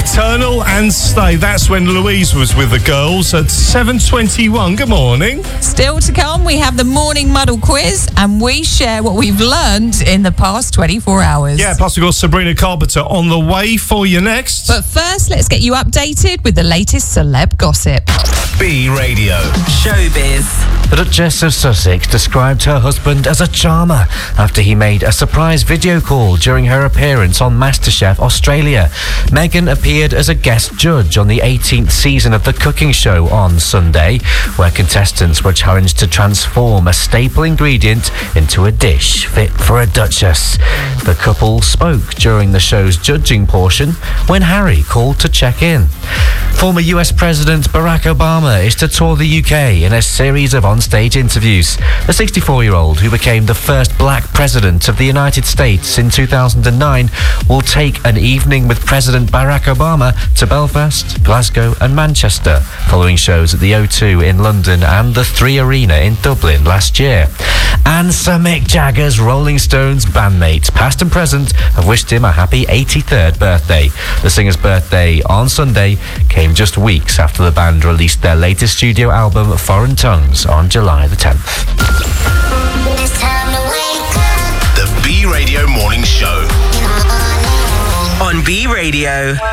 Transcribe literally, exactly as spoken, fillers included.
Eternal and Stay. That's when Louise was with the girls at seven twenty-one. Good morning. Still to come, we have the Morning Muddle quiz, and we share what we've learned in the past twenty-four hours. Yeah, plus we've got Sabrina Carpenter on the way for you next. But first, let's get you updated with the latest celeb gossip. B Radio. Showbiz. The Duchess of Sussex described her husband as a charmer after he made a surprise video call during her appearance on MasterChef Australia. Meghan appeared as a guest judge on the eighteenth season of the cooking show on Sunday, where contestants were challenged to transform a staple ingredient into a dish fit for a duchess. The couple spoke during the show's judging portion when Harry called to check in. Former U S President Barack Obama is to tour the U K in a series of on-stage interviews. The sixty-four-year-old, who became the first black president of the United States in two thousand nine, will take an evening with President Barack Obama to Belfast, Glasgow and Manchester, following shows at the O two in London and the Three Arena in Dublin last year. And Sir Mick Jagger's Rolling Stones bandmates, past and present, have wished him a happy eighty-third birthday. The singer's birthday on Sunday came just weeks after the band released their latest studio album, Foreign Tongues, on July the tenth. It's time to wake up. The B Radio Morning Show. On B Radio.